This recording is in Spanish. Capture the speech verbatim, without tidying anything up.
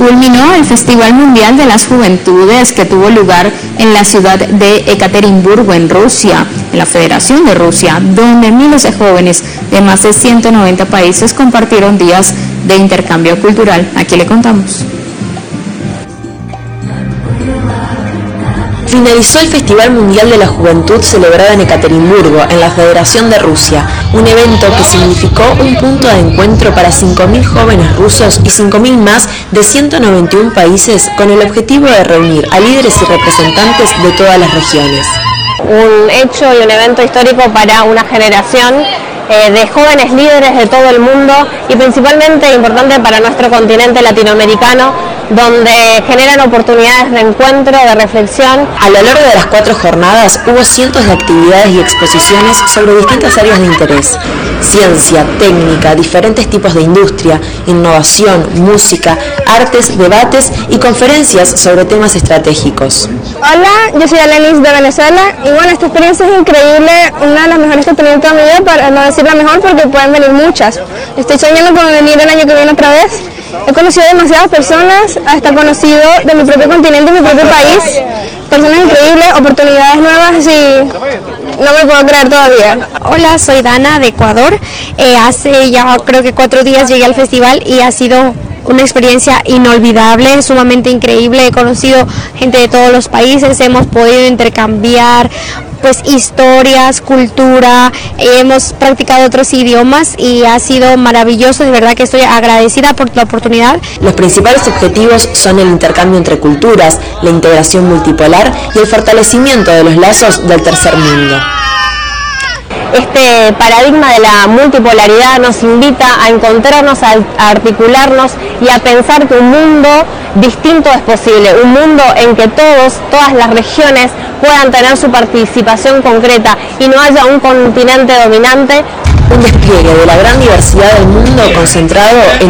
culminó el Festival Mundial de las Juventudes que tuvo lugar en la ciudad de Ekaterimburgo, en Rusia, en la Federación de Rusia, donde miles de jóvenes de más de ciento noventa países compartieron días de intercambio cultural. Aquí le contamos. Finalizó el Festival Mundial de la Juventud celebrado en Ekaterimburgo, en la Federación de Rusia, un evento que significó un punto de encuentro para cinco mil jóvenes rusos y cinco mil más de ciento noventa y uno países, con el objetivo de reunir a líderes y representantes de todas las regiones. Un hecho y un evento histórico para una generación eh, de jóvenes líderes de todo el mundo y principalmente importante para nuestro continente latinoamericano, donde generan oportunidades de encuentro, de reflexión. A lo largo de las cuatro jornadas hubo cientos de actividades y exposiciones sobre distintas áreas de interés: ciencia, técnica, diferentes tipos de industria, innovación, música, artes, debates y conferencias sobre temas estratégicos. Hola, yo soy Alenis de Venezuela y bueno, esta experiencia es increíble, una de las mejores que he tenido en toda mi vida, para no decir la mejor porque pueden venir muchas. Estoy soñando con venir el año que viene otra vez. He conocido demasiadas personas, hasta conocido de mi propio continente, de mi propio país, personas increíbles, oportunidades nuevas y no me puedo creer todavía. Hola, soy Dana de Ecuador. Eh, hace ya creo que cuatro días llegué al festival y ha sido una experiencia inolvidable, sumamente increíble. He conocido gente de todos los países, hemos podido intercambiar pues historias, cultura, hemos practicado otros idiomas y ha sido maravilloso. De verdad que estoy agradecida por la oportunidad. Los principales objetivos son el intercambio entre culturas, la integración multipolar y el fortalecimiento de los lazos del tercer mundo. Este paradigma de la multipolaridad nos invita a encontrarnos, a articularnos y a pensar que un mundo distinto es posible, un mundo en que todos, todas las regiones puedan tener su participación concreta y no haya un continente dominante. Un despliegue de la gran diversidad del mundo concentrado en